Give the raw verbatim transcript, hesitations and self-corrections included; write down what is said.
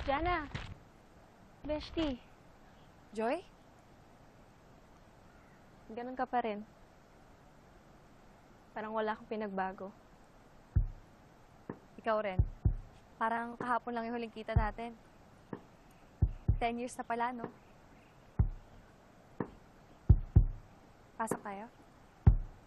Jana! Beshti! Joy? Ganun ka pa rin. Parang wala kang pinagbago. Ikaw rin. Parang kahapon lang yung huling kita natin. Ten years na pala, no? Pasok tayo.